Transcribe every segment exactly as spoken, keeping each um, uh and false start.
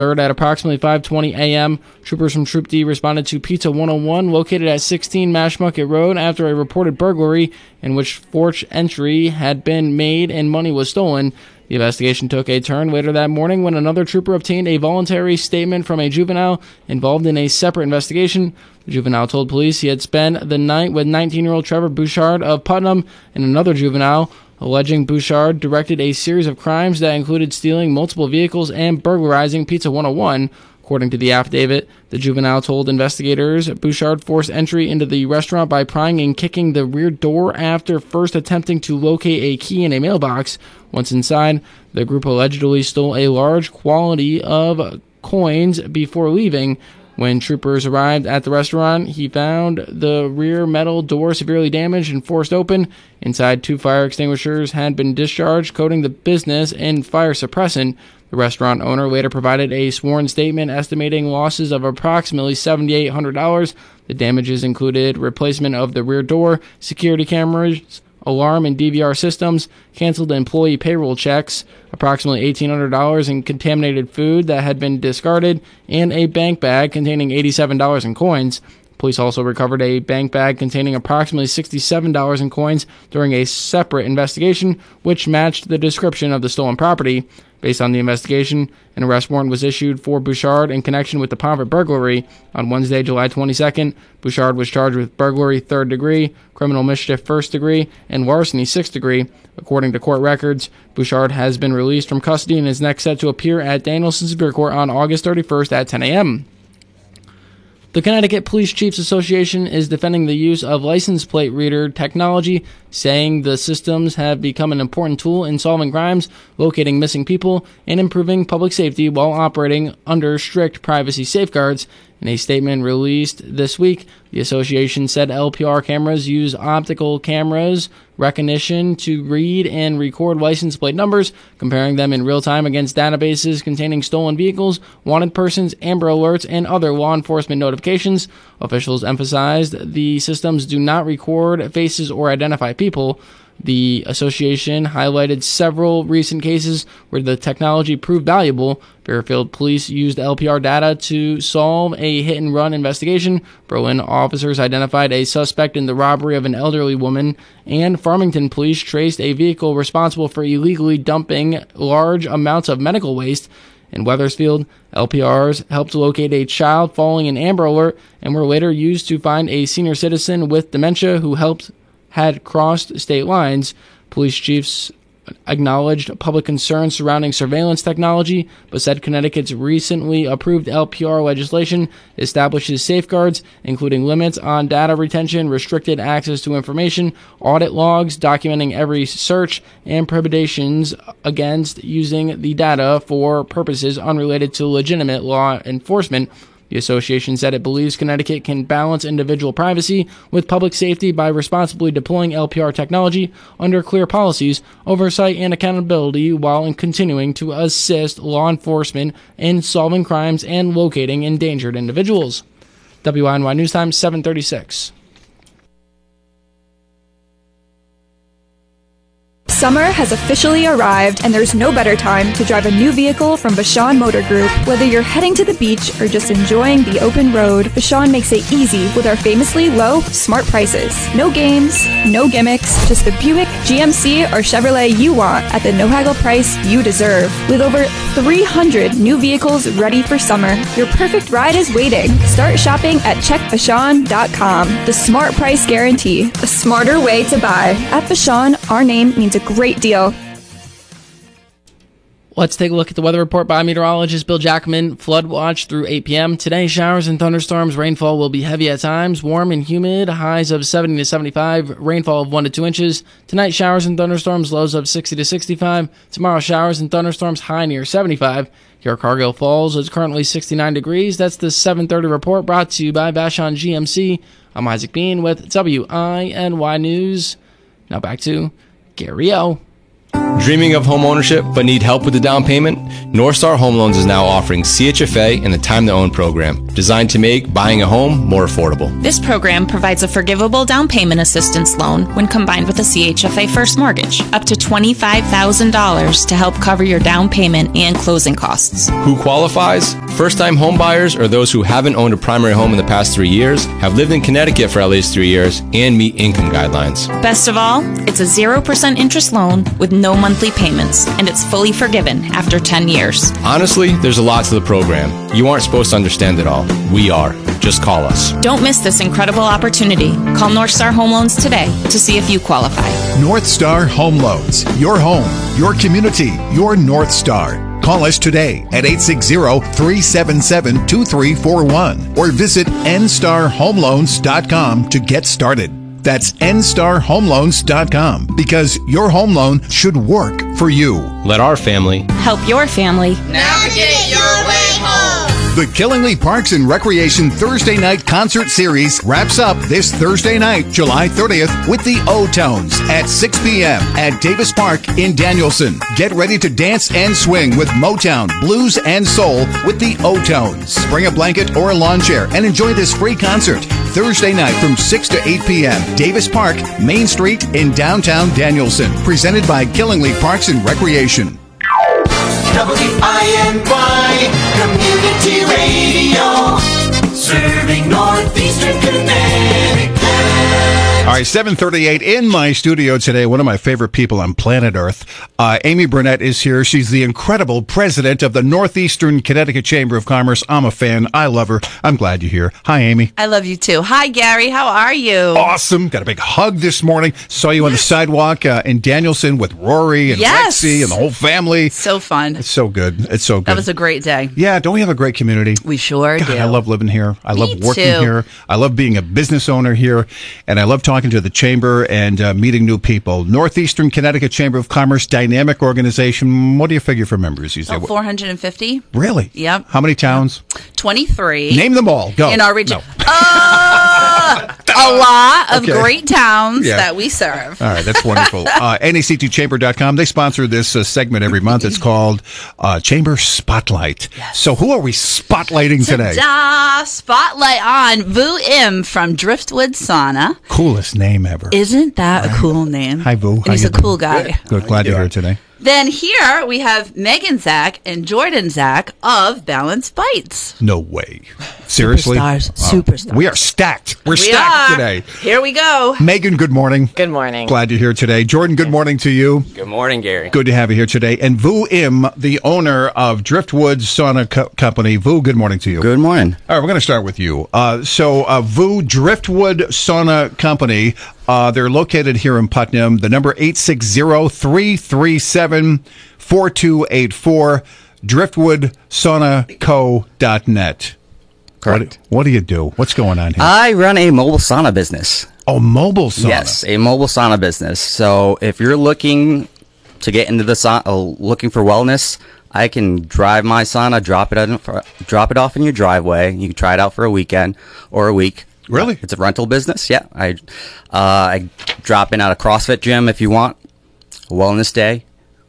At approximately five twenty a.m., troopers from Troop D responded to Pizza one oh one, located at sixteen Mashmucket Road, after a reported burglary in which forced entry had been made and money was stolen. The investigation took a turn later that morning when another trooper obtained a voluntary statement from a juvenile involved in a separate investigation. The juvenile told police he had spent the night with nineteen-year-old Trevor Bouchard of Putnam and another juvenile, alleging Bouchard directed a series of crimes that included stealing multiple vehicles and burglarizing Pizza one oh one. According to the affidavit, the juvenile told investigators Bouchard forced entry into the restaurant by prying and kicking the rear door after first attempting to locate a key in a mailbox. Once inside, the group allegedly stole a large quantity of coins before leaving. When troopers arrived at the restaurant, he found the rear metal door severely damaged and forced open. Inside, two fire extinguishers had been discharged, coating the business in fire suppressant. The restaurant owner later provided a sworn statement estimating losses of approximately seven thousand eight hundred dollars. The damages included replacement of the rear door, security cameras, alarm and D V R systems, canceled employee payroll checks, approximately eighteen hundred dollars in contaminated food that had been discarded, and a bank bag containing eighty-seven dollars in coins. Police also recovered a bank bag containing approximately sixty-seven dollars in coins during a separate investigation, which matched the description of the stolen property. Based on the investigation, an arrest warrant was issued for Bouchard in connection with the Pomfret burglary. On Wednesday, July twenty-second, Bouchard was charged with burglary third degree, criminal mischief first degree, and larceny sixth degree. According to court records, Bouchard has been released from custody and is next set to appear at Danielson Superior Court on August thirty-first at ten a.m. The Connecticut Police Chiefs Association is defending the use of license plate reader technology, saying the systems have become an important tool in solving crimes, locating missing people, and improving public safety while operating under strict privacy safeguards. In a statement released this week, the association said L P R cameras use optical cameras recognition to read and record license plate numbers, comparing them in real time against databases containing stolen vehicles, wanted persons, Amber Alerts, and other law enforcement notifications. Officials emphasized the systems do not record faces or identify people. The association highlighted several recent cases where the technology proved valuable. Fairfield police used L P R data to solve a hit-and-run investigation. Berlin officers identified a suspect in the robbery of an elderly woman, and Farmington police traced a vehicle responsible for illegally dumping large amounts of medical waste. In Wethersfield, L P Rs helped locate a child following an Amber Alert and were later used to find a senior citizen with dementia who helped had crossed state lines. Police chiefs acknowledged public concerns surrounding surveillance technology, but said Connecticut's recently approved L P R legislation establishes safeguards, including limits on data retention, restricted access to information, audit logs documenting every search, and prohibitions against using the data for purposes unrelated to legitimate law enforcement. The association said it believes Connecticut can balance individual privacy with public safety by responsibly deploying L P R technology under clear policies, oversight, and accountability, while continuing to assist law enforcement in solving crimes and locating endangered individuals. W I N Y News Time, seven thirty-six. Summer has officially arrived, and there's no better time to drive a new vehicle from Vashon Motor Group. Whether you're heading to the beach or just enjoying the open road, Vashon makes it easy with our famously low, smart prices. No games, no gimmicks, just the Buick, G M C, or Chevrolet you want at the no-haggle price you deserve. With over three hundred new vehicles ready for summer, your perfect ride is waiting. Start shopping at check vashon dot com. The smart price guarantee, a smarter way to buy. At Vashon, our name means a great deal. Let's take a look at the weather report by meteorologist Bill Jackman. Flood watch through eight p.m. Today, showers and thunderstorms. Rainfall will be heavy at times. Warm and humid. Highs of seventy to seventy-five. Rainfall of one to two inches. Tonight, showers and thunderstorms. Lows of sixty to sixty-five. Tomorrow, showers and thunderstorms. High near seventy-five. Here at Cargill Falls, it's currently sixty-nine degrees. That's the seven thirty report brought to you by Vashon G M C. I'm Isaac Bean with W I N Y News. Now back to Gary O. Dreaming of home ownership but need help with the down payment? Northstar Home Loans is now offering C H F A and the Time to Own program, designed to make buying a home more affordable. This program provides a forgivable down payment assistance loan when combined with a C H F A first mortgage, up to twenty-five thousand dollars to help cover your down payment and closing costs. Who qualifies? First-time home buyers or those who haven't owned a primary home in the past three years, have lived in Connecticut for at least three years, and meet income guidelines. Best of all, it's a zero percent interest loan with no monthly payments, and it's fully forgiven after ten years. Honestly, there's a lot to the program. You aren't supposed to understand it all. We are. Just call us. Don't miss this incredible opportunity. Call Northstar Home Loans today to see if you qualify. Northstar Home Loans. Your home, your community, your North Star. Call us today at eight six zero, three seven seven, two three four one or visit n star home loans dot com to get started. That's n star home loans dot com, because your home loan should work for you. Let our family help your family navigate your way home. The Killingly Parks and Recreation Thursday Night Concert Series wraps up this Thursday night, July thirtieth, with the O-Tones at six p.m. at Davis Park in Danielson. Get ready to dance and swing with Motown, blues, and soul with the O-Tones. Bring a blanket or a lawn chair and enjoy this free concert Thursday night from six to eight p.m. Davis Park, Main Street in downtown Danielson. Presented by Killingly Parks and Recreation. W I N Y Community Radio, serving Northeastern Connecticut. All right, seven thirty-eight in my studio today. One of my favorite people on planet Earth, uh, Amy Burnett, is here. She's the incredible president of the Northeastern Connecticut Chamber of Commerce. I'm a fan. I love her. I'm glad you're here. Hi, Amy. I love you too. Hi, Gary. How are you? Awesome. Got a big hug this morning. Saw you on the sidewalk uh, in Danielson with Rory and yes. Lexi and the whole family. So fun. It's so good. It's so good. That was a great day. Yeah, don't we have a great community? We sure God, do. I love living here. I Me love working too. here. I love being a business owner here. And I love talking to the chamber and uh, meeting new people. Northeastern Connecticut Chamber of Commerce, dynamic organization. What do you figure for members these days? About four hundred fifty. Really? Yep. How many towns? twenty-three. Name them all. Go. In our region. No. Uh, a lot of Okay. great towns Yeah. that we serve. All right, that's wonderful. uh, N A C T chamber dot com. They sponsor this uh, segment every month. It's called uh, Chamber Spotlight. Yes. So who are we spotlighting today? Ta-da! Spotlight on Vu Im from Driftwood Sauna. Coolest name ever. Isn't that a cool name? Hi, Vu. And How he's you a cool doing? guy. Good. Glad you're here today. Then here we have Megan Zach and Jordan Zach of Balanced Bites. No way. Seriously? Superstars. Wow. Superstars. We are stacked. We're We stacked are. today. Here we go. Megan, good morning. Good morning. Glad you're here today. Jordan, good morning to you. Good morning, Gary. Good to have you here today. And Vu Im, the owner of Driftwood Sauna Co- Company. Vu, good morning to you. Good morning. All right, we're going to start with you. Uh, so, uh, Vu Driftwood Sauna Company, uh, they're located here in Putnam. The number eight six zero, three three seven, four two eight four, driftwood sauna co dot net. Correct. What, what do you do? What's going on here? I run a mobile sauna business. Oh, mobile sauna. Yes, a mobile sauna business. So if you're looking to get into the sauna, uh, looking for wellness, I can drive my sauna, drop it on, drop it off in your driveway. You can try it out for a weekend or a week. Really? Uh, it's a rental business. Yeah, I uh, I drop in at a CrossFit gym if you want. A wellness day,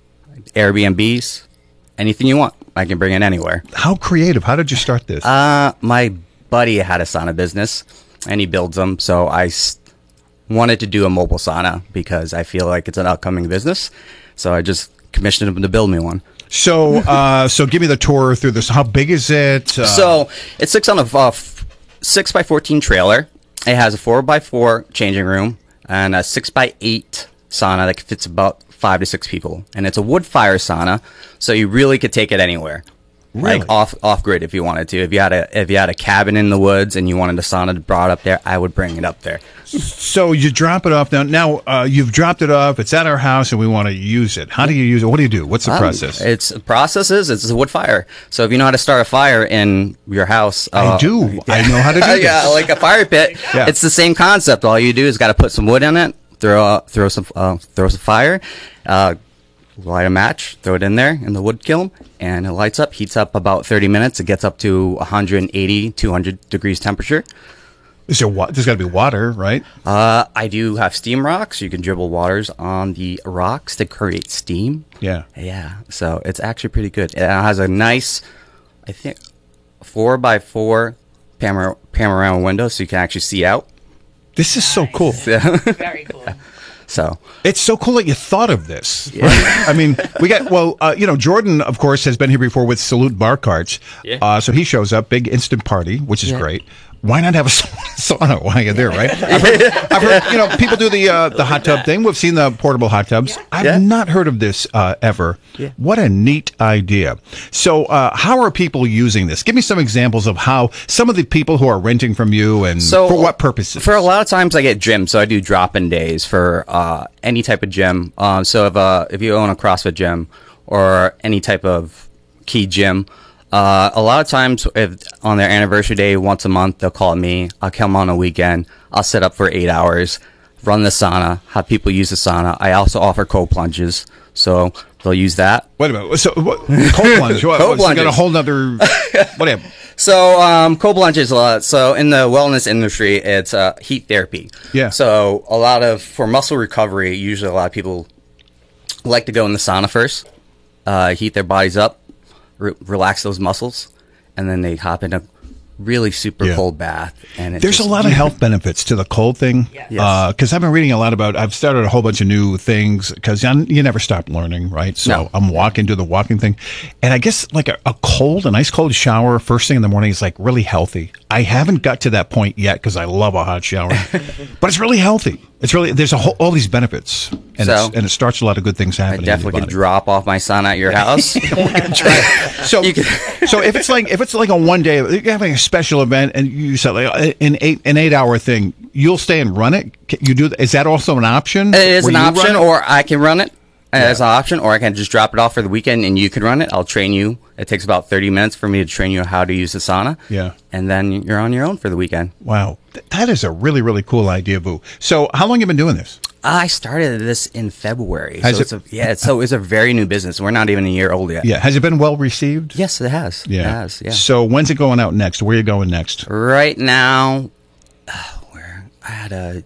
Airbnbs, anything you want. I can bring it anywhere. How creative. How did you start this? Uh, my buddy had a sauna business, and he builds them. So I s- wanted to do a mobile sauna because I feel like it's an upcoming business. So I just commissioned him to build me one. So, uh, so give me the tour through this. How big is it? Uh, So it sits on a uh, f- six by fourteen trailer. It has a four by four changing room and a six by eight sauna that fits about five to six people. And it's a wood fire sauna, so you really could take it anywhere. Really? Like off off grid if you wanted to. If you had a if you had a cabin in the woods and you wanted a sauna brought up there, I would bring it up there. So you drop it off now. Now uh, you've dropped it off. It's at our house, and we want to use it. How do you use it? What do you do? What's the Um, process? It's the process is it's a wood fire. So if you know how to start a fire in your house, I uh, do. I know how to do this. yeah, like a fire pit. Yeah. It's the same concept. All you do is got to put some wood in it, throw uh, throw some uh, throw some fire, uh, light a match, throw it in there in the wood kiln, and it lights up, heats up about thirty minutes. It gets up to one hundred eighty, two hundred degrees temperature. Is there wa- There's got to be water, right? Uh, I do have steam rocks. You can dribble waters on the rocks to create steam. Yeah. Yeah. So it's actually pretty good. It has a nice, I think, four by four panor- panorama window, so you can actually see out. This is so cool. Very cool. So it's so cool that you thought of this. Yeah. Right? I mean, we got well, uh, you know, Jordan, of course, has been here before with Salute Bar Carts. Yeah. Uh, so he shows up, big instant party, which is yeah. great. Why not have a sauna while you're there, right? I've heard, I've heard you know, people do the uh, the hot tub thing. We've seen the portable hot tubs. Yeah. I've yeah. not heard of this uh, ever. Yeah. What a neat idea. So uh, how are people using this? Give me some examples of how some of the people who are renting from you and so, for what purposes? For a lot of times I get gyms, so I do drop-in days for uh, any type of gym. Uh, so if, uh, if you own a CrossFit gym or any type of key gym, Uh, a lot of times, if on their anniversary day, once a month, they'll call me. I'll come on a weekend. I'll set up for eight hours, run the sauna, have people use the sauna. I also offer cold plunges, so they'll use that. Wait a minute. So, what, cold plunge? What, cold plunge. You got a whole nother. Whatever. So, um, cold plunges a lot. So, in the wellness industry, it's uh, heat therapy. Yeah. So, a lot of for muscle recovery, usually a lot of people like to go in the sauna first, uh, heat their bodies up. Re- relax those muscles, and then they hop in a really super yeah. cold bath. And it there's just, a lot of health benefits to the cold thing. Because yeah. uh, I've been reading a lot about. I've started a whole bunch of new things because you never stop learning, right? So no. I'm walking, do the walking thing, and I guess like a, a cold, a nice cold shower first thing in the morning is like really healthy. I haven't got to that point yet because I love a hot shower, but it's really healthy. It's really there's a whole, all these benefits, and so, it's, and it starts a lot of good things happening. I definitely could drop off my son at your house. so, so if it's like if it's like a one day you're having a special event and you said like an eight an eight hour thing, you'll stay and run it. You do is that also an option? It is an option, or I can run it. Yeah. As an option, or I can just drop it off for the weekend and you can run it. I'll train you. It takes about thirty minutes for me to train you how to use the sauna. Yeah. And then you're on your own for the weekend. Wow. Th- that is a really, really cool idea, Boo. So how long have you been doing this? I started this in February. Has so it, it's a, yeah, it's, so it's a very new business. We're not even a year old yet. Yeah. Has it been well received? Yes, it has. Yeah. It has, yeah. So when's it going out next? Where are you going next? Right now, uh, where I had a...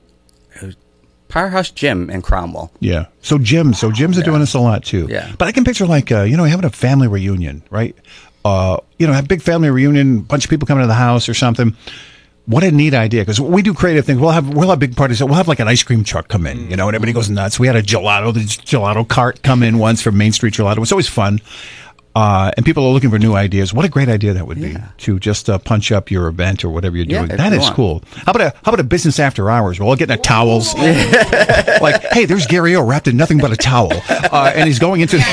Powerhouse Gym in Cromwell. Yeah. So gyms. So gyms are yeah. doing this a lot too. Yeah. But I can picture like, uh, you know, having a family reunion, right? Uh, you know, have a big family reunion, bunch of people coming to the house or something. What a neat idea. Because we do creative things. We'll have, we'll have big parties. We'll have like an ice cream truck come in, you know, and everybody goes nuts. We had a gelato, the gelato cart come in once from Main Street Gelato. It's always fun. Uh, and people are looking for new ideas. What a great idea that would be yeah. to just uh, punch up your event or whatever you're doing. Yeah, that is want. cool. How about a how about a business after hours? We're all getting the towels. Like, hey, there's Gary O wrapped in nothing but a towel, uh, and he's going into.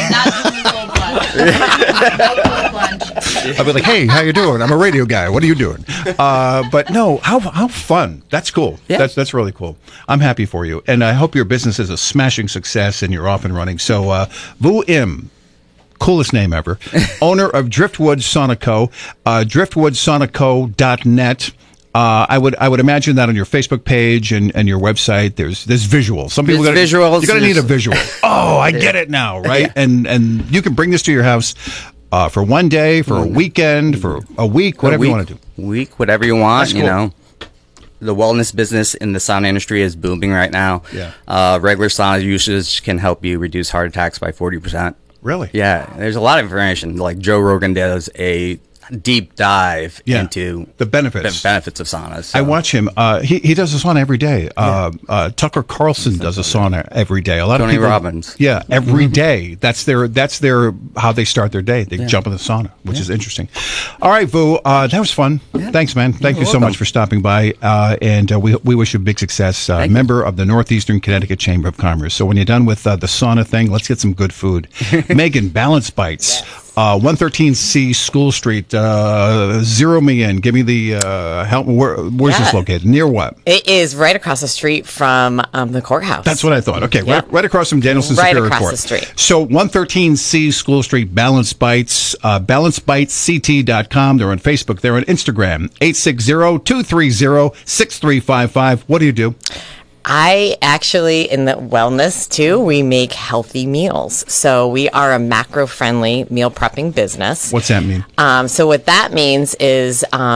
I'll be like, hey, how you doing? I'm a radio guy. What are you doing? Uh, but no, how how fun. That's cool. Yeah. That's that's really cool. I'm happy for you, and I hope your business is a smashing success and you're off and running. So, uh, Vu Im. Coolest name ever. Owner of Driftwood Sauna Co. Uh, driftwood sauna co dot net. Uh, I would I would imagine that on your Facebook page and, and your website, there's there's visuals. Some people gotta, visuals. You're gonna need a visual. Oh, I get it now, right? Yeah. And and you can bring this to your house uh, for one day, for a weekend, for a week, whatever week, you want to do. Week, whatever you want. Cool. You know, the wellness business in the sauna industry is booming right now. Yeah. Uh, regular sauna usage can help you reduce heart attacks by forty percent. Really? Yeah, there's a lot of information. Like Joe Rogan does a deep dive yeah. into the benefits the benefits of saunas. So. I watch him. Uh, he he does a sauna every day. Uh, yeah. uh, Tucker Carlson does a sauna every day. A lot Tony of people, Robbins. Yeah, every day. That's their that's their how they start their day. They yeah. jump in the sauna, which yeah. is interesting. All right, Vu, uh, that was fun. Yeah. Thanks, man. Thank You're you so welcome. much for stopping by, uh, and uh, we we wish you big success. Uh, member you. of the Northeastern Connecticut Chamber of Commerce. So when you're done with uh, the sauna thing, let's get some good food. Megan, Balance Bites. Yes. Uh, one thirteen C School Street, uh, zero me in. Give me the, uh, help. Where, where's yeah. this located? Near what? It is right across the street from um, the courthouse. That's what I thought. Okay, yeah. right, right across from Danielson right Superior across Court. the street. So one thirteen C School Street, Balance Bites, uh, balance bites c t dot com. They're on Facebook. They're on Instagram, eight six zero, two three zero, six three five five. What do you do? I actually, in the wellness too, we make healthy meals. So we are a macro-friendly meal prepping business. What's that mean? Um, so what that means is um,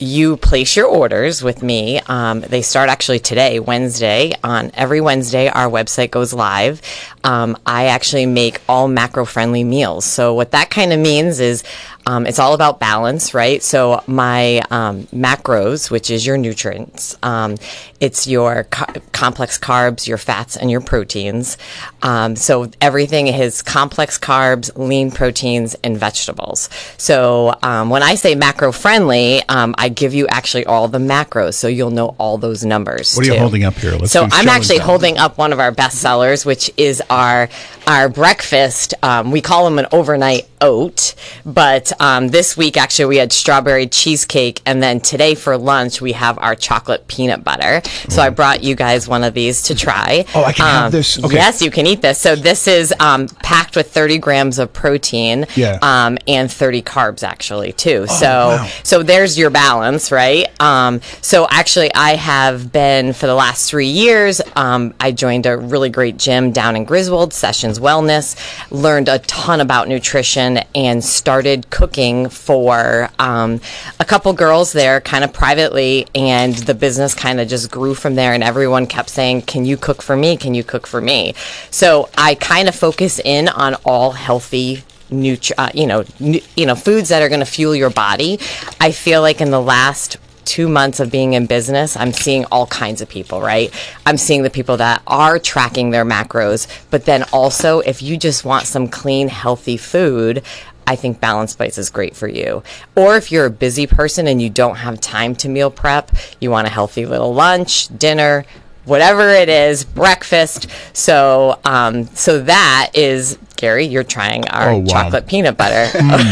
you place your orders with me. Um, they start actually today, Wednesday. On every Wednesday, our website goes live. Um, I actually make all macro-friendly meals. So what that kind of means is um, it's all about balance, right? So my um, macros, which is your nutrients, um, it's your co- complex carbs, your fats, and your proteins. Um, so everything is complex carbs, lean proteins, and vegetables. So um, when I say macro-friendly, um, I give you actually all the macros, so you'll know all those numbers. What are too. you holding up here? Let's so do I'm show actually and tell. holding up one of our best sellers, which is our our breakfast. Um, we call them an overnight oat, but um, this week actually we had strawberry cheesecake, and then today for lunch we have our chocolate peanut butter. So I brought you guys one of these to try. Oh, I can um, have this? Okay. Yes, you can eat this. So this is um, packed with thirty grams of protein, Yeah. um, and thirty carbs actually too. Oh, so wow. so there's your balance, right? Um, so actually I have been for the last three years. Um, I joined a really great gym down in Griswold, Sessions Wellness, learned a ton about nutrition, and started cooking for um, a couple girls there kind of privately, and the business kind of just grew from there, and everyone kept saying, can you cook for me? Can you cook for me? So I kind of focus in on all healthy nutri- uh, you know, nu- you know, foods that are going to fuel your body. I feel like in the last two months of being in business, I'm seeing all kinds of people, right? I'm seeing the people that are tracking their macros, but then also if you just want some clean, healthy food, I think Balanced Bites is great for you. Or if you're a busy person and you don't have time to meal prep, you want a healthy little lunch, dinner, whatever it is, breakfast. So, um, so that is, Gary, you're trying our Oh, wow. chocolate peanut butter.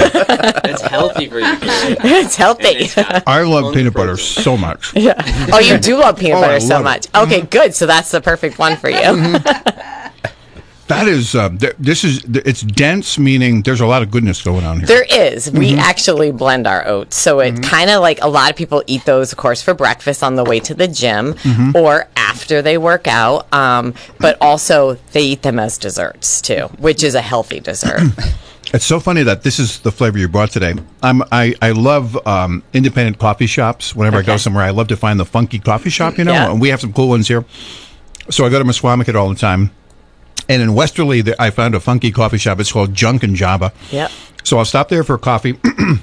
It's healthy for you, Gary. It's healthy. I love peanut butter so much. Yeah. Oh, you do love peanut Oh, butter I so love much. it. Okay, good. So that's the perfect one for you. That is, uh, th- this is, th- it's dense, meaning there's a lot of goodness going on here. There is. We Mhm. actually blend our oats. So it kind of like a lot of people eat those, of course, for breakfast on the way to the gym Mhm. or after they work out. Um, but also they eat them as desserts too, which is a healthy dessert. It's so funny that this is the flavor you brought today. I'm, I, I love um, independent coffee shops. Whenever I go somewhere, I love to find the funky coffee shop, you know, Yeah. and we have some cool ones here. So I go to Mesquamaket all the time. And in Westerly, there- I found a funky coffee shop. It's called Junk and Java. Yep. So I'll stop there for a coffee.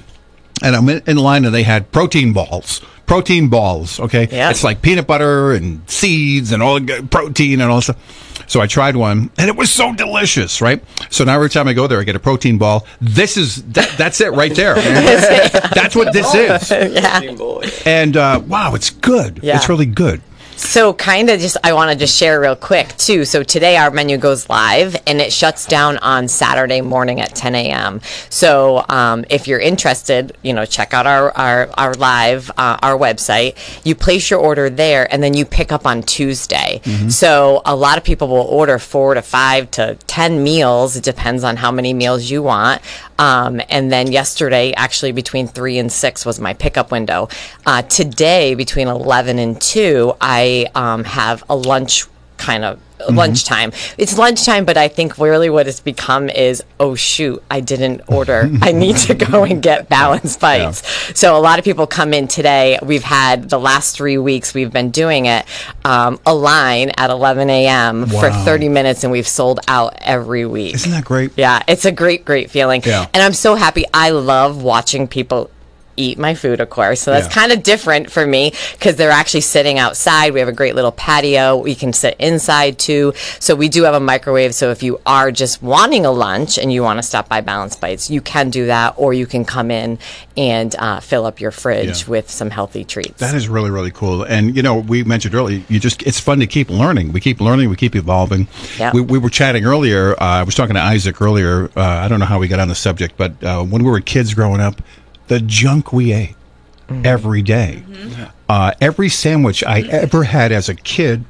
And I'm in, in line, and they had protein balls. Protein balls, okay? Yeah. It's like peanut butter and seeds and all the protein and all that stuff. So I tried one, and it was so delicious, right? So now every time I go there, I get a protein ball. This is, that, that's it right there. That's what this is. Yeah. And, uh, wow, it's good. Yeah. It's really good. So kind of just, I want to just share real quick too. So today our menu goes live and it shuts down on Saturday morning at ten a.m. So um, if you're interested, you know, check out our, our, our live, uh, our website. You place your order there and then you pick up on Tuesday. Mhm. So a lot of people will order four to five to ten meals. It depends on how many meals you want. Um, and then yesterday, actually between three and six was my pickup window. Uh, today, between eleven and two, I um, have a lunch kind of Mhm. lunchtime. It's lunchtime, but I think really what it's become is, oh shoot, I didn't order. I need to go and get Balanced Bites. So a lot of people come in today. We've had the last three weeks we've been doing it, um, a line at eleven a.m. for Wow. thirty minutes, and we've sold out every week. Isn't that great? Yeah, it's a great, great feeling. Yeah. And I'm so happy. I love watching people eat my food, of course. So that's Yeah. kind of different for me because they're actually sitting outside. We have a great little patio. We can sit inside too. So we do have a microwave. So if you are just wanting a lunch and you want to stop by Balanced Bites, you can do that, or you can come in and uh, fill up your fridge Yeah. with some healthy treats. That is really, really cool. And, you know, we mentioned earlier, you just, it's fun to keep learning. We keep learning, we keep evolving. Yeah. We, we were chatting earlier, uh, I was talking to Isaac earlier, uh, I don't know how we got on the subject, but uh, when we were kids growing up, the junk we ate every day. Uh, every sandwich I ever had as a kid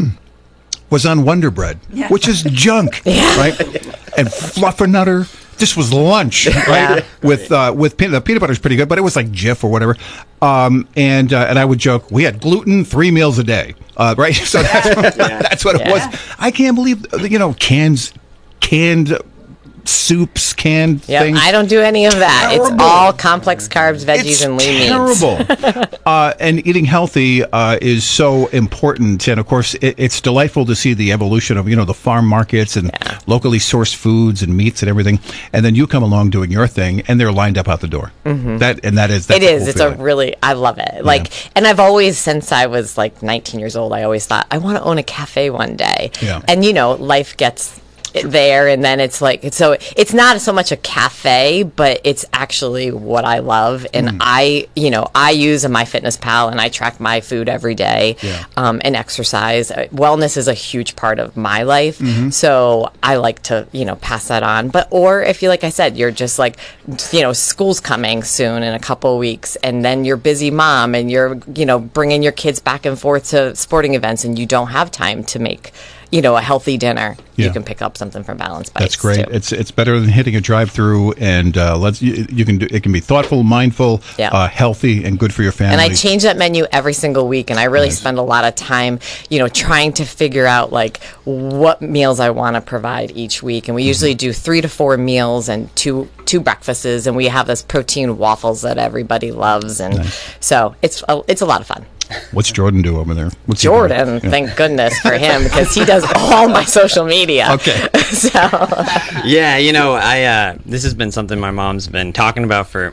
was on Wonder Bread, Yeah. which is junk, right? And Fluffernutter. This was lunch, right? Yeah. With uh, with peanut, the peanut butter is pretty good, but it was like Jif or whatever. Um, and uh, and I would joke we had gluten three meals a day, uh, right? So that's what, that's what it Yeah. was. I can't believe you know cans, canned soups, canned Yep, things. I don't do any of that. Terrible. It's all complex carbs, veggies, It's and lean meats. terrible. uh, and eating healthy uh, is so important. And of course, it, it's delightful to see the evolution of, you know, the farm markets and Yeah. locally sourced foods and meats and everything. And then you come along doing your thing, and they're lined up out the door. Mhm. That and that is that's It a is. cool It's feeling. a really. I love it. Like, and I've always, since I was like nineteen years old, I always thought I want to own a cafe one day. Yeah. And you know, life gets there, and then it's like it's so it's not so much a cafe, but it's actually what I love, and Mm. I, you know, I use a MyFitnessPal, and I track my food every day, Yeah. um, and exercise. Uh, Wellness is a huge part of my life, Mhm. so I like to, you know, pass that on. But or if you, like I said, you're just like, you know, school's coming soon in a couple of weeks, and then you're busy mom, and you're, you know, bringing your kids back and forth to sporting events, and you don't have time to make, you know, a healthy dinner. Yeah. You can pick up something from Balance Bites. That's great. too. It's it's better than hitting a drive-through, and uh, let's you, you can do it can be thoughtful, mindful, Yeah. uh, healthy, and good for your family. And I change that menu every single week, and I really spend a lot of time, you know, trying to figure out like what meals I want to provide each week. And we usually do three to four meals and two two breakfasts, and we have this protein waffles that everybody loves, and so it's a, it's a lot of fun. What's Jordan do over there? What's he doing? Jordan, Yeah. thank goodness for him, because he does all my social media. Okay. So Yeah, you know, I uh, this has been something my mom's been talking about for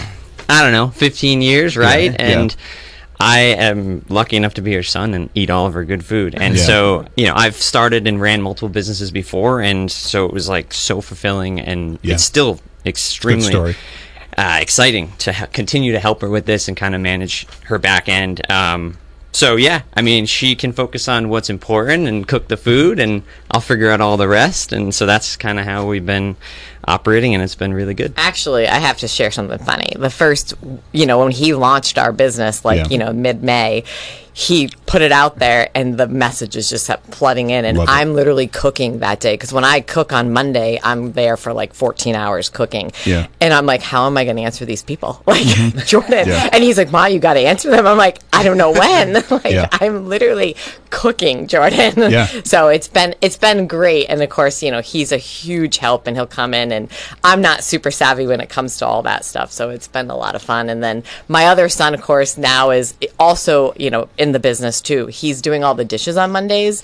I don't know, fifteen years, right? Yeah, and yeah. I am lucky enough to be her son and eat all of her good food. And Yeah. so, you know, I've started and ran multiple businesses before, and so it was like so fulfilling, and Yeah. it's still extremely story. Uh, exciting to ha- continue to help her with this and kind of manage her back end. Um, so yeah, I mean, she can focus on what's important and cook the food, and I'll figure out all the rest. And so that's kind of how we've been operating, and it's been really good. actually, I have to share something funny. The first, you know, when he launched our business, like, Yeah. you know, mid-May, he put it out there, and the messages just kept flooding in, and Love it. I'm literally cooking that day, because when I cook on Monday, I'm there for like fourteen hours cooking. Yeah. And I'm like, how am I going to answer these people? Like, Jordan. Yeah. And he's like, Ma, you got to answer them. I'm like, I don't know when. like, Yeah. I'm literally cooking, Jordan. Yeah. So it's been it's been great, and of course, you know, he's a huge help, and he'll come in, and I'm not super savvy when it comes to all that stuff, so it's been a lot of fun. And then my other son, of course, now is also, you know, in the business too. He's doing all the dishes on Mondays,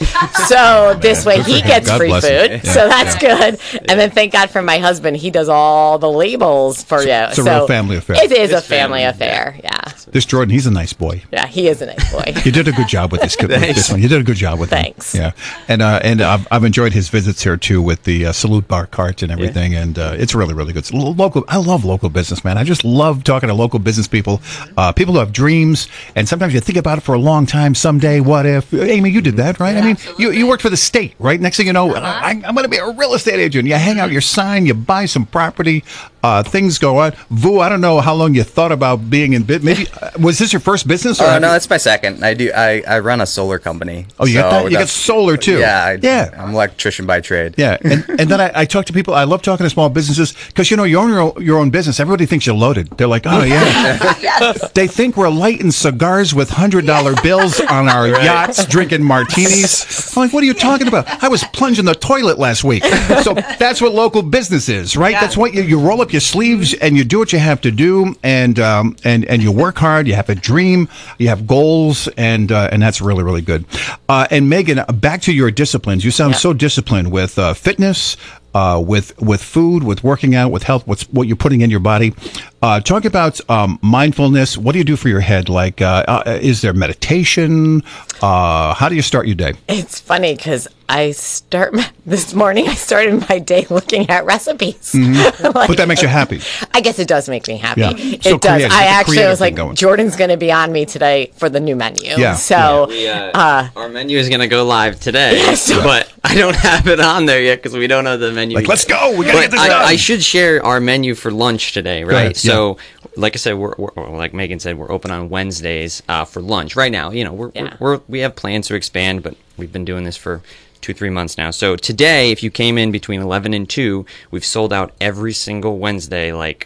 so this way Good for he him. gets God free bless food, him. Yeah. so that's good. And then thank God for my husband, he does all the labels for you. it's a so real family affair. It is It's a family family, affair. Yeah. This Jordan, he's a nice boy. Yeah, he is a nice boy. You did a good job with this, with this one. You did a good job with him. Thanks. Yeah, and uh, and I've, I've enjoyed his visits here too with the uh, salute bar cart and everything, and uh, it's really really good. It's lo- local. I love local business, man. I just love talking to local business people, uh, people who have dreams, and sometimes you think about it for a long time. Someday, what if? Amy, you did that, right? I mean, you you worked for the state, right? Next thing you know, I, I'm going to be a real estate agent. You hang out your sign, you buy some property. Uh, things go on. Vu, I don't know how long you thought about being in bit. Maybe uh, was this your first business? Or Oh have no, you- it's my second. I do. I, I run a solar company. Oh, you got that? You got that's- solar, too. Yeah, I, Yeah. I'm an electrician by trade. Yeah, and, and then I, I talk to people. I love talking to small businesses because, you know, you own your own, your own business. Everybody thinks you're loaded. They're like, oh, yeah. They think we're lighting cigars with one hundred dollar bills on our yachts, drinking martinis. I'm like, what are you talking about? I was plunging the toilet last week. So that's what local business is, right? Yeah. That's what you, you roll up your sleeves and you do what you have to do, and um, and and you work hard. You have a dream. You have goals, and uh, and that's really really good. Uh, and Megan, back to your disciplines. You sound Yeah. so disciplined with uh, fitness, uh, with with food, with working out, with health. What's what you're putting in your body. Uh, talk about um, mindfulness. What do you do for your head? Like, uh, uh, is there meditation? Uh, how do you start your day? It's funny because I start my, this morning. I started my day looking at recipes. Mhm. Like, But that makes you happy. I guess it does make me happy. Yeah. It So does. creative. I Get the actually creative was like, thing going. Jordan's going to be on me today for the new menu. Yeah. So, We, uh, uh, our menu is going to go live today, Yes. but I don't have it on there yet because we don't know the menu. Like, yet. let's go. We gotta But get this I, done. I should share our menu for lunch today, right? ahead, yeah. So, like I said, we're, we're like Megan said, we're open on Wednesdays uh, for lunch. Right now, you know, we're, Yeah. we're, we're we have plans to expand, but we've been doing this for two three months now. So today, if you came in between eleven and two, we've sold out every single Wednesday, like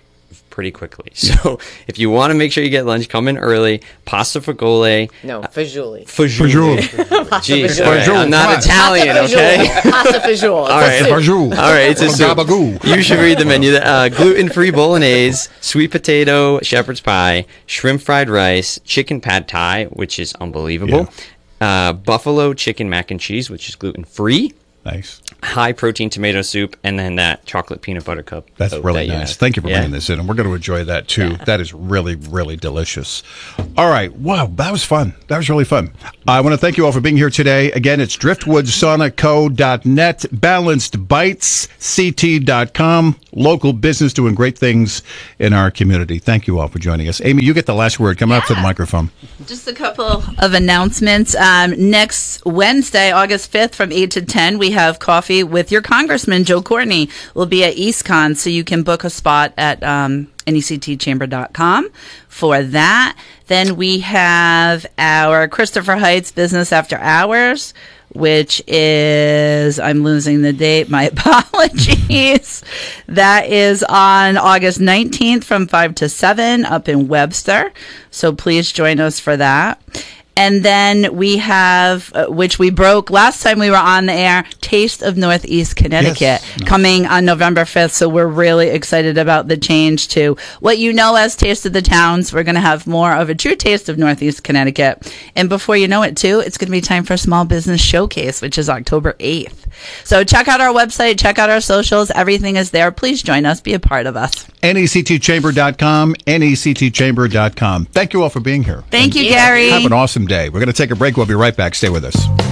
pretty quickly. So if you want to make sure you get lunch, come in early. Pasta fagioli. No, fagioli. Fagioli. Jeez, all right, I'm not Italian, okay? Pasta fagioli. All right. All right, it's a soup. You should read the menu. Uh, gluten-free bolognese, sweet potato shepherd's pie, shrimp fried rice, chicken pad thai, which is unbelievable, yeah. uh, buffalo chicken mac and cheese, which is gluten-free. Nice. High protein tomato soup, and then that chocolate peanut butter cup. That's really that nice. have. Thank you for yeah. bringing this in, and we're going to enjoy that too. Yeah. That is really, really delicious. All right. Wow, that was fun. That was really fun. I want to thank you all for being here today. Again, it's driftwood sauna co dot net, Balanced Bites, C T dot com, local business doing great things in our community. Thank you all for joining us. Amy, you get the last word. Come yeah. up to the microphone. Just a couple of announcements. Um, next Wednesday, August fifth, from eight to ten, we have coffee with your Congressman, Joe Courtney. We'll be at EastCon, so you can book a spot at um, N E C T chamber dot com for that. Then we have our Christopher Heights Business After Hours, which is, I'm losing the date, my apologies. That is on August nineteenth from five to seven up in Webster. So please join us for that. And then we have, uh, which we broke last time we were on the air, Taste of Northeast Connecticut, yes. coming on November fifth. So we're really excited about the change to what you know as Taste of the Towns. We're going to have more of a true taste of Northeast Connecticut. And before you know it, too, it's going to be time for Small Business Showcase, which is October eighth. So check out our website, check out our socials. Everything is there. Please join us. Be a part of us. N E C T chamber dot com, N E C T chamber dot com. Thank you all for being here. Thank you, Gary. Have an awesome day. We're going to take a break. We'll be right back. Stay with us. You're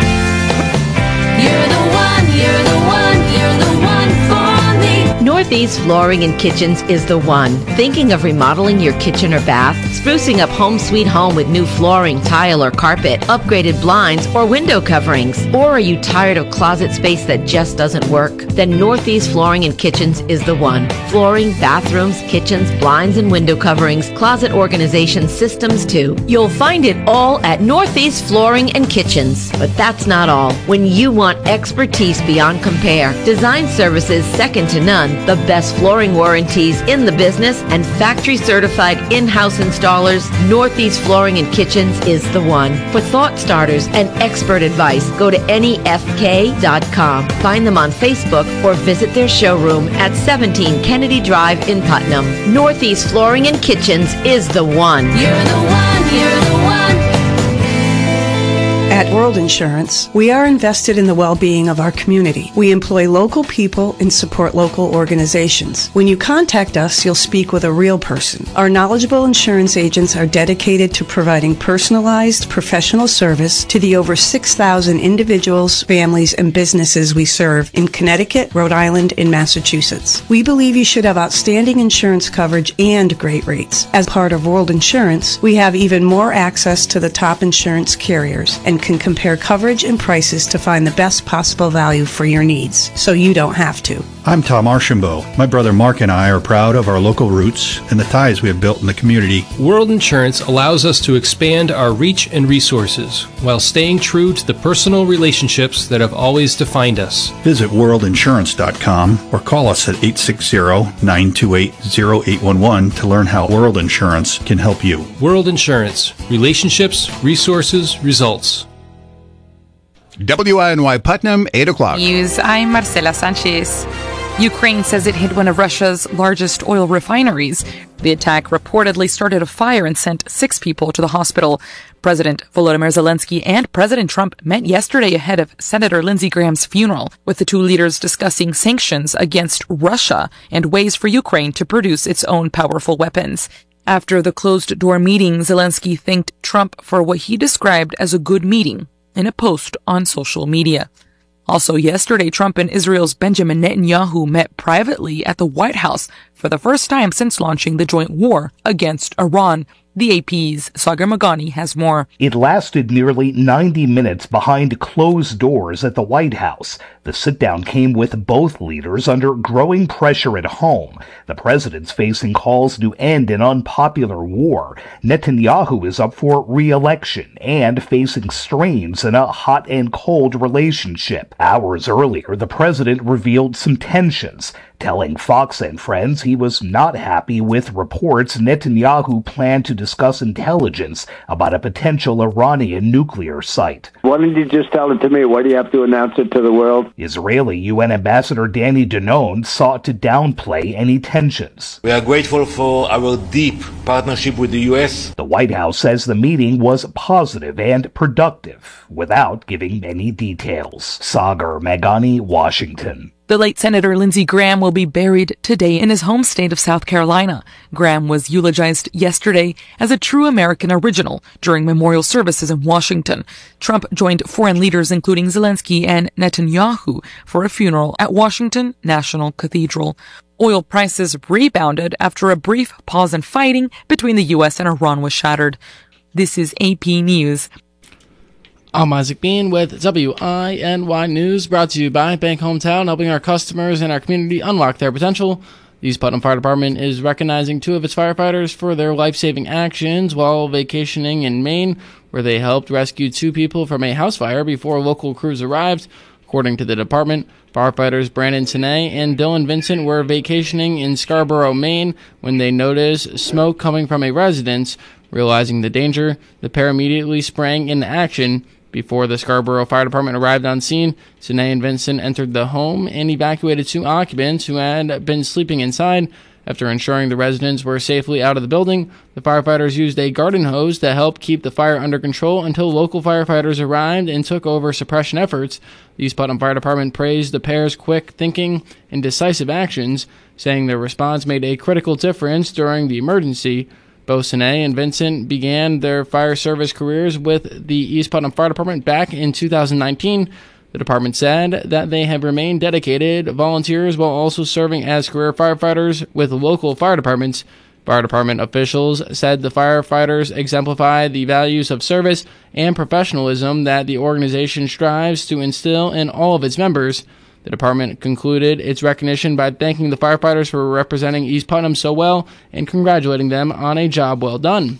the one, you're the one, you're the one for me. Northeast Flooring and Kitchens is the one. Thinking of remodeling your kitchen or bath? Sprucing up home sweet home with new flooring, tile, or carpet, upgraded blinds, or window coverings? Or are you tired of closet space that just doesn't work? Then Northeast Flooring and Kitchens is the one. Flooring, bathrooms, kitchens, blinds, and window coverings, closet organization systems too. You'll find it all at Northeast Flooring and Kitchens. But that's not all. When you want expertise beyond compare, design services second to none, the best flooring warranties in the business, and factory certified in-house installers, Northeast Flooring and Kitchens is the one. For thought starters and expert advice, go to N E F K dot com. Find them on Facebook or visit their showroom at seventeen Kennedy Drive in Putnam. Northeast Flooring and Kitchens is the one. You're the one, you're the one. At World Insurance, we are invested in the well-being of our community. We employ local people and support local organizations. When you contact us, you'll speak with a real person. Our knowledgeable insurance agents are dedicated to providing personalized, professional service to the over six thousand individuals, families, and businesses we serve in Connecticut, Rhode Island, and Massachusetts. We believe you should have outstanding insurance coverage and great rates. As part of World Insurance, we have even more access to the top insurance carriers and can compare coverage and prices to find the best possible value for your needs, so you don't have to. I'm Tom Archambault. My brother Mark and I are proud of our local roots and the ties we have built in the community. World Insurance allows us to expand our reach and resources while staying true to the personal relationships that have always defined us. Visit world insurance dot com or call us at eight six zero, nine two eight, zero eight one one to learn how World Insurance can help you. World Insurance. Relationships, resources, results. W I N Y Putnam, eight o'clock. News. I'm Marcela Sanchez. Ukraine says it hit one of Russia's largest oil refineries. The attack reportedly started a fire and sent six people to the hospital. President Volodymyr Zelensky and President Trump met yesterday ahead of Senator Lindsey Graham's funeral, with the two leaders discussing sanctions against Russia and ways for Ukraine to produce its own powerful weapons. After the closed-door meeting, Zelensky thanked Trump for what he described as a good meeting in a post on social media. Also yesterday, Trump and Israel's Benjamin Netanyahu met privately at the White House for the first time since launching the joint war against Iran. The A P's Sagar Magani has more. It lasted nearly ninety minutes behind closed doors at the White House. The sit-down came with both leaders under growing pressure at home. The president's facing calls to end an unpopular war. Netanyahu is up for re-election and facing strains in a hot and cold relationship. Hours earlier, the president revealed some tensions. telling Fox and Friends he was not happy with reports Netanyahu planned to discuss intelligence about a potential Iranian nuclear site. Why didn't you just tell it to me? Why do you have to announce it to the world? Israeli U N Ambassador Danny Danon sought to downplay any tensions. We are grateful for our deep partnership with the U S. The White House says the meeting was positive and productive without giving any details. Sagar Magani, Washington. The late Senator Lindsey Graham will be buried today in his home state of South Carolina. Graham was eulogized yesterday as a true American original during memorial services in Washington. Trump joined foreign leaders including Zelensky and Netanyahu for a funeral at Washington National Cathedral. Oil prices rebounded after a brief pause in fighting between the U S and Iran was shattered. This is A P News. I'm Isaac Bean with W I N Y News, brought to you by Bank Hometown, helping our customers and our community unlock their potential. The East Putnam Fire Department is recognizing two of its firefighters for their life-saving actions while vacationing in Maine, where they helped rescue two people from a house fire before local crews arrived. According to the department, firefighters Brandon Tenay and Dylan Vincent were vacationing in Scarborough, Maine, when they noticed smoke coming from a residence. Realizing the danger, the pair immediately sprang into action. Before the Scarborough Fire Department arrived on scene, Tenay and Vincent entered the home and evacuated two occupants who had been sleeping inside. After ensuring the residents were safely out of the building, the firefighters used a garden hose to help keep the fire under control until local firefighters arrived and took over suppression efforts. The East Putnam Fire Department praised the pair's quick thinking and decisive actions, saying their response made a critical difference during the emergency. Both Tenay and Vincent began their fire service careers with the East Putnam Fire Department back in two thousand nineteen. The department said that they have remained dedicated volunteers while also serving as career firefighters with local fire departments. Fire department officials said the firefighters exemplify the values of service and professionalism that the organization strives to instill in all of its members. The department concluded its recognition by thanking the firefighters for representing East Putnam so well and congratulating them on a job well done.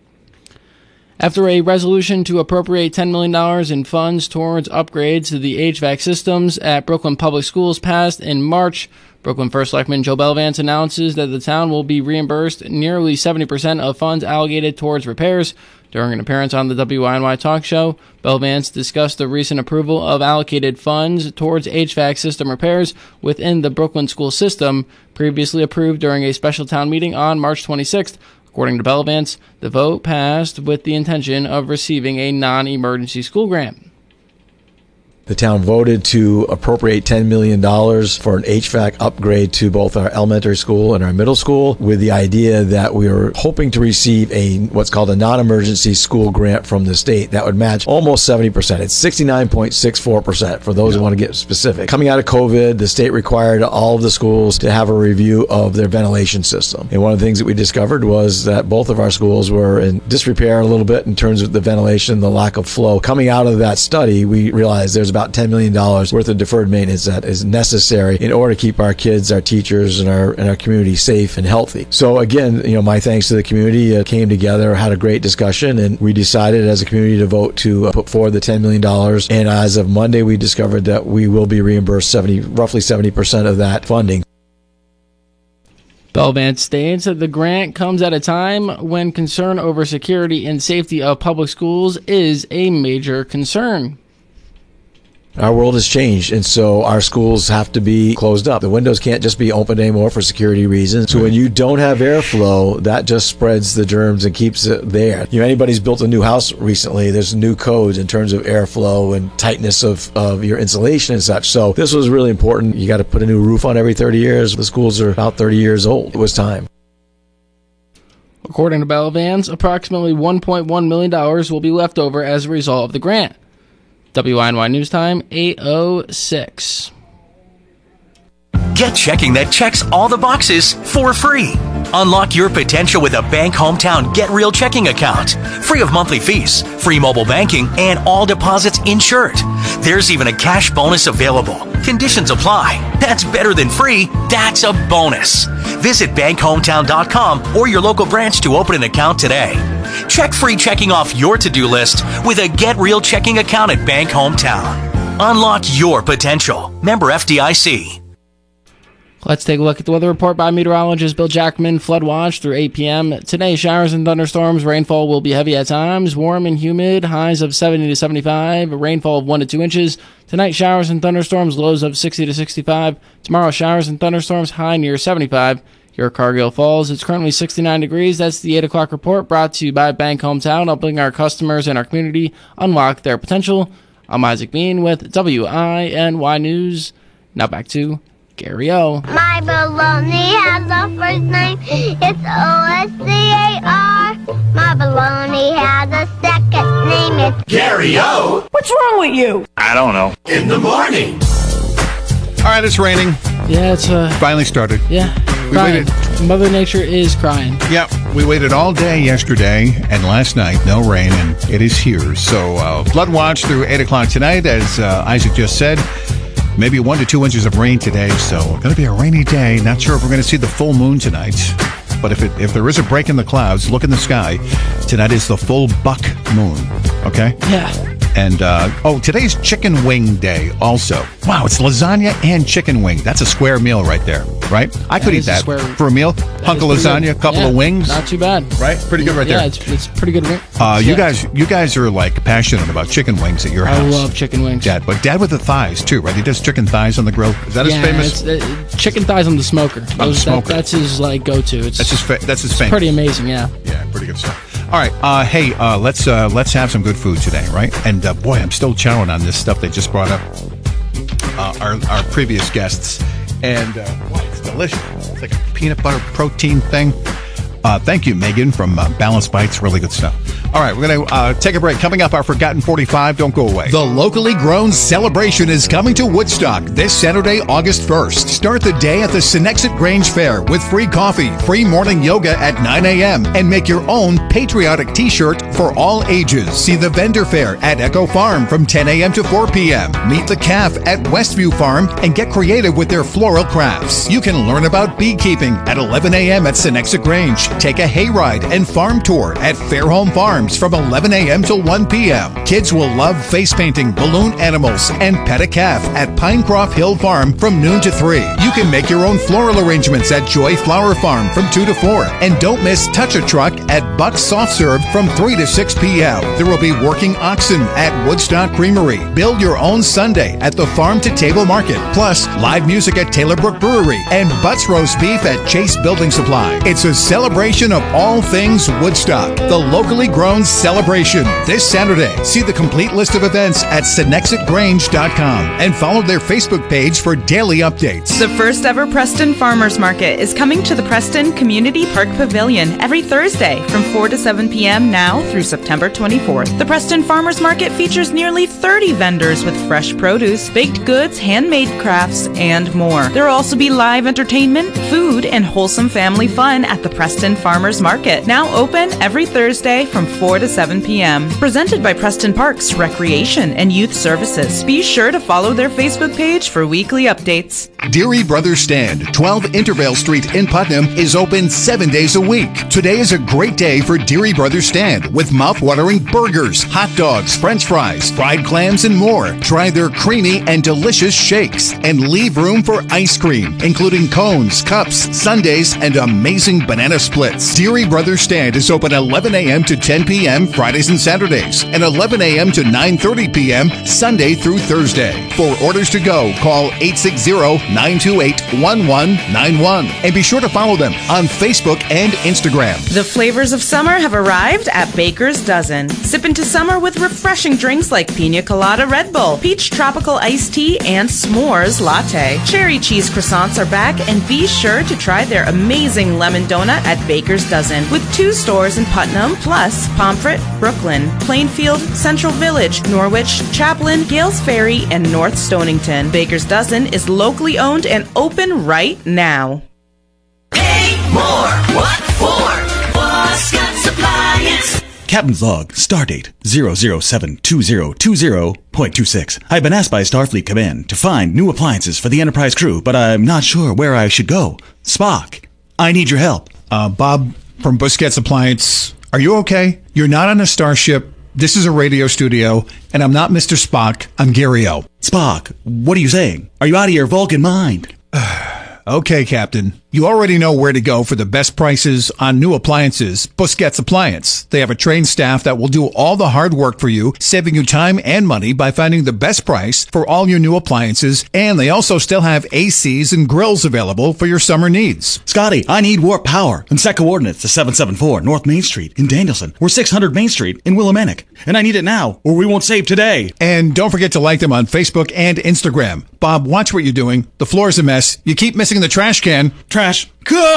After a resolution to appropriate ten million dollars in funds towards upgrades to the H V A C systems at Brooklyn Public Schools passed in March, Brooklyn First Selectman Joe Belvance announces that the town will be reimbursed nearly seventy percent of funds allocated towards repairs. During an appearance on the W I N Y talk show, Belvance discussed the recent approval of allocated funds towards H V A C system repairs within the Brooklyn school system, previously approved during a special town meeting on March twenty-sixth. According to Belvance, the vote passed with the intention of receiving a non-emergency school grant. The town voted to appropriate ten million dollars for an H V A C upgrade to both our elementary school and our middle school, with the idea that we were hoping to receive a what's called a non-emergency school grant from the state that would match almost seventy percent. It's sixty-nine point six four percent for those yeah. who want to get specific. Coming out of COVID, the state required all of the schools to have a review of their ventilation system. And one of the things that we discovered was that both of our schools were in disrepair a little bit in terms of the ventilation, the lack of flow. Coming out of that study, we realized there's about about ten million dollars worth of deferred maintenance that is necessary in order to keep our kids, our teachers, and our and our community safe and healthy. So again, you know, my thanks to the community uh, came together, had a great discussion, and we decided as a community to vote to uh, put forward the ten million dollars. And as of Monday, we discovered that we will be reimbursed seventy, roughly seventy percent of that funding. Belvance states that the grant comes at a time when concern over security and safety of public schools is a major concern. Our world has changed, and so our schools have to be closed up. The windows can't just be open anymore for security reasons. So when you don't have airflow, that just spreads the germs and keeps it there. You know, anybody's built a new house recently, there's new codes in terms of airflow and tightness of, of your insulation and such. So this was really important. You got to put a new roof on every thirty years. The schools are about thirty years old. It was time. According to Belvance, approximately one point one million dollars will be left over as a result of the grant. W I N Y News Time, eight oh six. Get checking that checks all the boxes for free. Unlock your potential with a Bank Hometown Get Real checking account. Free of monthly fees, free mobile banking, and all deposits insured. There's even a cash bonus available. Conditions apply. That's better than free. That's a bonus. Visit bank hometown dot com or your local branch to open an account today. Check free checking off your to-do list with a Get Real checking account at Bank Hometown. Unlock your potential. Member F D I C. Let's take a look at the weather report by meteorologist Bill Jackman. Flood watch through eight p.m. Today, showers and thunderstorms. Rainfall will be heavy at times. Warm and humid. Highs of seventy to seventy-five. Rainfall of one to two inches. Tonight, showers and thunderstorms. Lows of sixty to sixty-five. Tomorrow, showers and thunderstorms. High near seventy-five. Here at Cargill Falls, it's currently sixty-nine degrees. That's the eight o'clock report brought to you by Bank Hometown, helping our customers and our community unlock their potential. I'm Isaac Bean with W I N Y News. Now back to Gary O. My baloney has a first name. It's O S C A R. My baloney has a second name. It's Gary O. What's wrong with you? I don't know. In the morning. All right, it's raining. Yeah, it's uh, finally started. Yeah, we crying. waited. Mother Nature is crying. Yeah, we waited all day yesterday and last night, no rain, and it is here. So uh, flood watch through eight o'clock tonight, as uh, Isaac just said. Maybe one to two inches of rain today, so going to be a rainy day. Not sure if we're going to see the full moon tonight, but if it if there is a break in the clouds, look in the sky. Tonight is the full buck moon. Okay. Yeah. And uh, oh, today's chicken wing day. Also, wow, it's lasagna and chicken wing. That's a square meal right there, right? I That could eat is a that square- for a meal. That Hunk of is pretty lasagna, a good. couple Yeah, of wings. Not too bad. Right? Pretty good right yeah, there. it's it's pretty good. wing- Uh, you yeah. guys, you guys are like passionate about chicken wings at your I house. love chicken wings. Dad, but Dad with the thighs too, right? He does chicken thighs on the grill. Is that yeah, his famous? It's, uh, chicken thighs on the smoker. the Those- that- smoker. that's his like go-to. It's That's his. Fa- that's his it's famous. pretty amazing. Yeah. Yeah, pretty good stuff. All right, uh, hey, uh, let's uh, let's have some good food today, right? And uh, boy, I'm still chowing on this stuff they just brought up. Uh, our our previous guests, and uh, boy, it's delicious. It's like a peanut butter protein thing. Uh, thank you, Megan from uh, Balanced Bites. Really good stuff. All right, we're going to uh, take a break. Coming up, our Forgotten forty-five. Don't go away. The locally grown celebration is coming to Woodstock this Saturday, August first. Start the day at the Senexit Grange Fair with free coffee, free morning yoga at nine a.m., and make your own patriotic t-shirt for all ages. See the vendor fair at Echo Farm from ten a.m. to four p.m. Meet the calf at Westview Farm and get creative with their floral crafts. You can learn about beekeeping at eleven a.m. at Senexit Grange. Take a hayride and farm tour at Fairholme Farms from eleven a.m. till one p.m. Kids will love face painting, balloon animals, and pet a calf at Pinecroft Hill Farm from noon to three. You can make your own floral arrangements at Joy Flower Farm from two to four. And don't miss Touch a Truck at Buck's Soft Serve from three to six p.m. There will be working oxen at Woodstock Creamery. Build your own Sunday at the Farm to Table Market. Plus, live music at Taylor Brook Brewery and Butts Roast Beef at Chase Building Supply. It's a celebration of all things Woodstock. The locally grown celebration this Saturday. See the complete list of events at senexit grange dot com and follow their Facebook page for daily updates. The first ever Preston Farmers Market is coming to the Preston Community Park Pavilion every Thursday from four to seven p.m. now through September twenty-fourth. The Preston Farmers Market features nearly thirty vendors with fresh produce, baked goods, handmade crafts, and more. There will also be live entertainment, food, and wholesome family fun at the Preston Farmers Market, now open every Thursday from four to seven p.m. Presented by Preston Parks, Recreation, and Youth Services. Be sure to follow their Facebook page for weekly updates. Deary Brothers Stand, twelve Intervale Street in Putnam, is open seven days a week. Today is a great day for Deary Brothers Stand with mouth-watering burgers, hot dogs, french fries, fried clams, and more. Try their creamy and delicious shakes and leave room for ice cream, including cones, cups, sundaes, and amazing banana splits. Deary Brothers Stand is open eleven a.m. to ten p.m. Fridays and Saturdays, and eleven a.m. to nine thirty p.m. Sunday through Thursday. For orders to go, call eight six zero, nine two eight, one one nine one. And be sure to follow them on Facebook and Instagram. The flavors of summer have arrived at Baker's Dozen. Sip into summer with refreshing drinks like Pina Colada Red Bull, Peach Tropical Iced Tea, and S'mores Latte. Cherry cheese croissants are back, and be sure to try their amazing lemon donut at Baker's Dozen, with two stores in Putnam, plus Pomfret, Brooklyn, Plainfield, Central Village, Norwich, Chaplin, Gales Ferry, and North Stonington. Baker's Dozen is locally owned and open right now. More. What for? Boscott Appliance. Captain's log, stardate zero zero seven two zero two zero point two six. I've been asked by Starfleet Command to find new appliances for the Enterprise crew, but I'm not sure where I should go. Spock, I need your help. Uh, Bob from Busquets Appliance, are you okay? You're not on a starship. This is a radio studio, and I'm not Mister Spock. I'm Gary O. Spock, what are you saying? Are you out of your Vulcan mind? Okay, Captain. You already know where to go for the best prices on new appliances. Busquets Appliance. They have a trained staff that will do all the hard work for you, saving you time and money by finding the best price for all your new appliances. And they also still have A Cs and grills available for your summer needs. Scotty, I need warp power and set coordinates to seven seven four North Main Street in Danielson or six hundred Main Street in Willimantic. And I need it now or we won't save today. And don't forget to like them on Facebook and Instagram. Bob, watch what you're doing. The floor's a mess. You keep missing the trash can. Trash.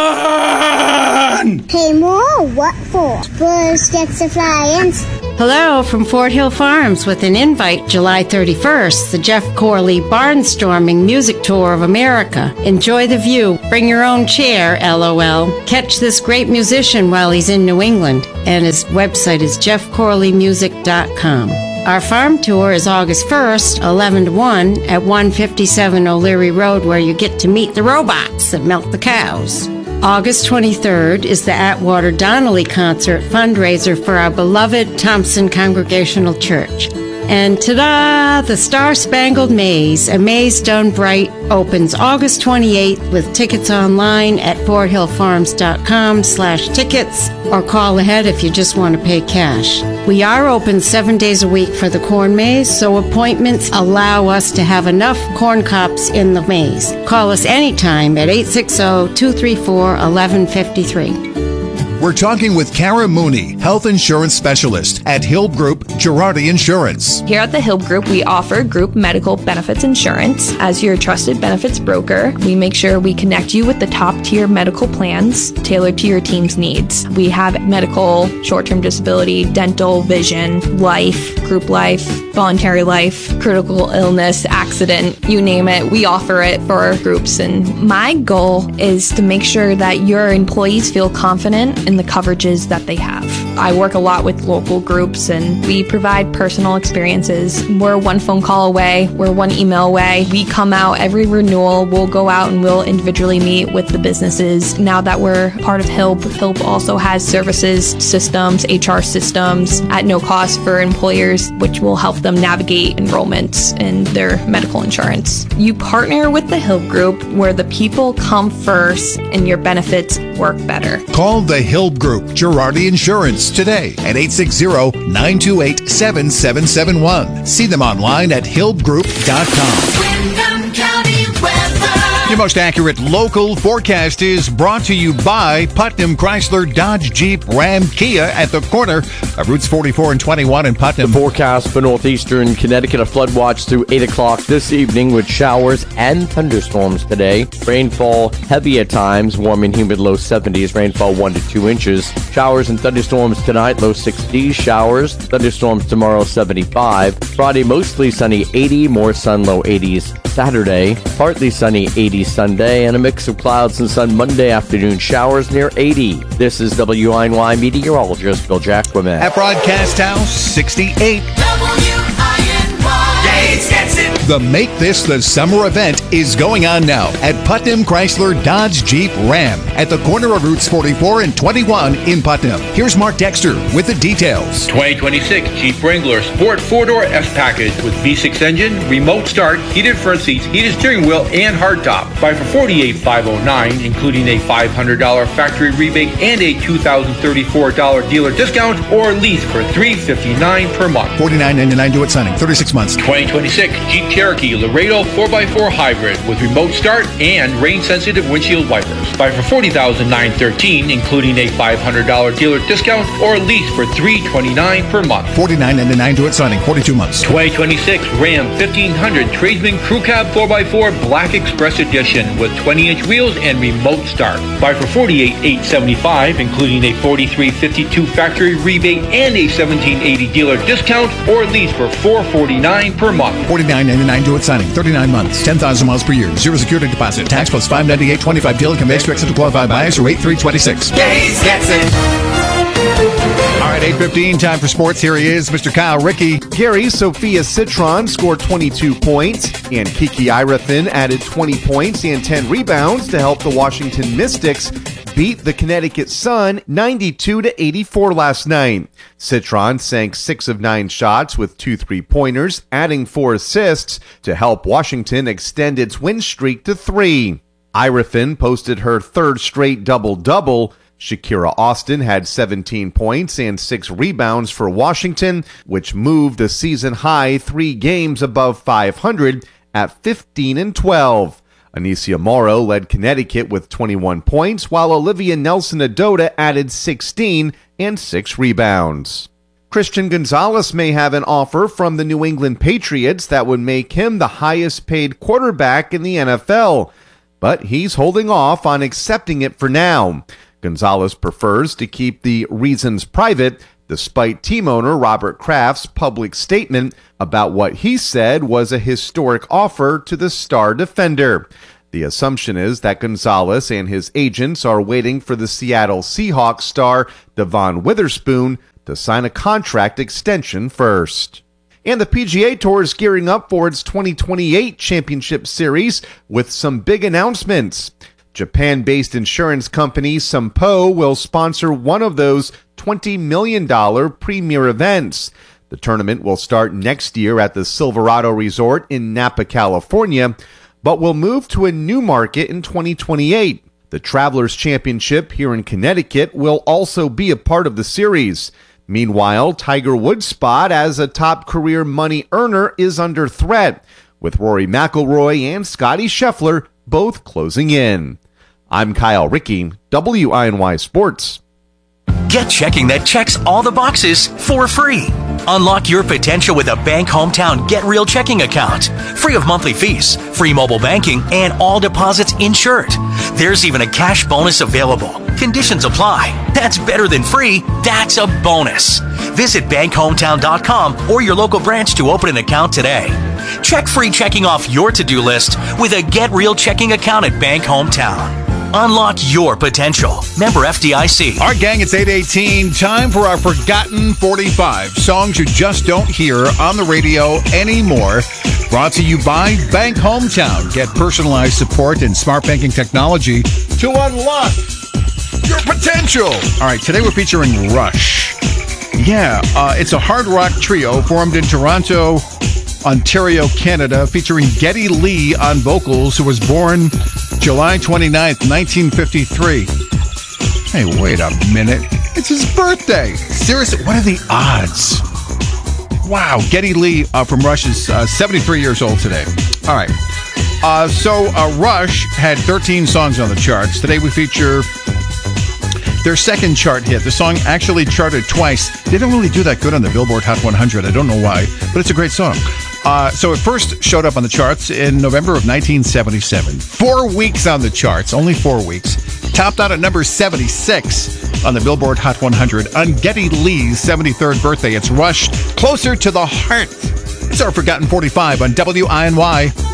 Gone! Hey, more what for? Busquets Appliance. Hello from Fort Hill Farms with an invite July thirty-first, the Jeff Corley Barnstorming Music Tour of America. Enjoy the view. Bring your own chair, LOL. Catch this great musician while he's in New England. And his website is jeff corley music dot com. Our farm tour is August first, eleven to one, at one fifty-seven O'Leary Road, where you get to meet the robots that milk the cows. August twenty-third is the Atwater Donnelly Concert fundraiser for our beloved Thompson Congregational Church. And ta-da! The Star Spangled Maze, A Maze Done Bright, opens August twenty-eighth with tickets online at forthillfarms.com slash tickets or call ahead if you just want to pay cash. We are open seven days a week for the corn maze, so appointments allow us to have enough corn cobs in the maze. Call us anytime at eight six zero, two three four, one one five three. We're talking with Kara Mooney, health insurance specialist at Hill Group Girardi Insurance. Here at the Hill Group, we offer group medical benefits insurance. As your trusted benefits broker, we make sure we connect you with the top-tier medical plans tailored to your team's needs. We have medical, short-term disability, dental, vision, life, group life, voluntary life, critical illness, accident, you name it. We offer it for our groups. And my goal is to make sure that your employees feel confident in the coverages that they have. I work a lot with local groups and we provide personal experiences. We're one phone call away. We're one email away. We come out every renewal. We'll go out and we'll individually meet with the businesses. Now that we're part of H I L P, H I L P also has services, systems, H R systems at no cost for employers, which will help them navigate enrollments in their medical insurance. You partner with the H I L P Group where the people come first and your benefits work better. Call the Hill Group Girardi Insurance today at eight six zero, nine two eight, seven seven seven one. See them online at hill group dot com. Windham County weather. Your most accurate local forecast is brought to you by Putnam Chrysler Dodge Jeep Ram Kia at the corner of Routes forty-four and twenty-one in Putnam. The forecast for northeastern Connecticut, a flood watch through eight o'clock this evening with showers and thunderstorms today. Rainfall heavy at times, warm and humid low seventies, rainfall one to two inches. Showers and thunderstorms tonight, low sixties. Showers, thunderstorms tomorrow, seventy-five. Friday, mostly sunny, eighty. More sun, low eighties. Saturday, partly sunny, eighty Sunday, and a mix of clouds and sun Monday afternoon. Showers near eighty. This is W I N Y meteorologist Bill Jacquemin. At Broadcast House, sixty-eight. W I N Y. Gates gets it. The Make This the Summer event is going on now at Putnam Chrysler Dodge Jeep Ram at the corner of Routes forty-four and twenty-one in Putnam. Here's Mark Dexter with the details. twenty twenty-six Jeep Wrangler Sport four-door S Package with V six engine, remote start, heated front seats, heated steering wheel, and hardtop. Buy for forty-eight thousand five hundred nine dollars, including a five hundred dollars factory rebate and a two thousand thirty-four dollars dealer discount, or lease for three hundred fifty-nine dollars per month. forty-nine ninety-nine due at signing, thirty-six months. twenty twenty-six Jeep Cherokee Laredo four by four Hybrid with remote start and rain-sensitive windshield wipers. Buy for forty thousand nine hundred thirteen dollars, including a five hundred dollars dealer discount, or lease for three hundred twenty-nine dollars per month. forty-nine ninety-nine due at signing, forty-two months. twenty twenty-six Ram fifteen hundred Tradesman Crew Cab four by four Black Express Edition with twenty inch wheels and remote start. Buy for forty-eight thousand eight hundred seventy-five dollars, including a forty-three fifty-two factory rebate and a seventeen eighty dealer discount, or lease for four hundred forty-nine dollars per month. forty-nine ninety-nine due at signing, thirty-nine months, ten thousand miles per year, zero security deposit, tax plus five ninety-eight twenty-five dealer conveys to accept qualified buyers or eight three twenty-six. Gates gets it. All right, eight fifteen, time for sports. Here he is, Mister Kyle Rickey. Gary Sophia Citron scored twenty-two points, and Kiki Irathan added twenty points and ten rebounds to help the Washington Mystics beat the Connecticut Sun ninety-two to eighty-four last night. Citron sank six of nine shots with two three-pointers, adding four assists to help Washington extend its win streak to three. Irefin posted her third straight double-double. Shakira Austin had seventeen points and six rebounds for Washington, which moved a season-high three games above five hundred at fifteen and twelve. Anicia Morrow led Connecticut with twenty-one points, while Olivia Nelson-Ododa added sixteen and six rebounds. Christian Gonzalez may have an offer from the New England Patriots that would make him the highest-paid quarterback in the N F L, but he's holding off on accepting it for now. Gonzalez prefers to keep the reasons private, despite team owner Robert Kraft's public statement about what he said was a historic offer to the star defender. The assumption is that Gonzalez and his agents are waiting for the Seattle Seahawks star Devon Witherspoon to sign a contract extension first. And the P G A Tour is gearing up for its twenty twenty-eight Championship Series with some big announcements. Japan-based insurance company Sompo will sponsor one of those twenty million dollars premier events. The tournament will start next year at the Silverado Resort in Napa, California, but will move to a new market in twenty twenty-eight. The Travelers Championship here in Connecticut will also be a part of the series. Meanwhile, Tiger Woods' spot as a top career money earner is under threat, with Rory McIlroy and Scottie Scheffler both closing in. I'm Kyle Rickey, W I N Y Sports. Get checking that checks all the boxes for free. Unlock your potential with a Bank Hometown Get Real checking account. Free of monthly fees, free mobile banking, and all deposits insured. There's even a cash bonus available. Conditions apply. That's better than free. That's a bonus. Visit bank hometown dot com or your local branch to open an account today. Check free checking off your to-do list with a Get Real checking account at Bank Hometown. Unlock your potential. Member F D I C. All right, gang, it's eight eighteen. Time for our Forgotten forty-five. Songs you just don't hear on the radio anymore. Brought to you by Bank Hometown. Get personalized support and smart banking technology to unlock your potential. All right, today we're featuring Rush. Yeah, uh, it's a hard rock trio formed in Toronto, Ontario, Canada, featuring Geddy Lee on vocals, who was born July twenty-ninth, nineteen fifty-three. Hey, wait a minute. It's his birthday. Seriously, what are the odds? Wow, Geddy Lee uh, from Rush is uh, seventy-three years old today. All right. Uh, so uh, Rush had thirteen songs on the charts. Today we feature their second chart hit. The song actually charted twice. They don't really do that good on the Billboard Hot one hundred. I don't know why, but it's a great song. Uh, so it first showed up on the charts in November of nineteen seventy-seven. Four weeks on the charts, only four weeks. Topped out at number seventy-six on the Billboard Hot one hundred on Geddy Lee's seventy-third birthday. It's Rush, Closer to the Heart. It's our Forgotten forty-five on W I N Y.